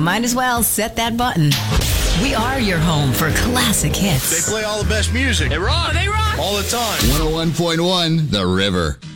might as well set that button. We are your home for classic hits. They play all the best music. They rock. All the time. 101.1 The River.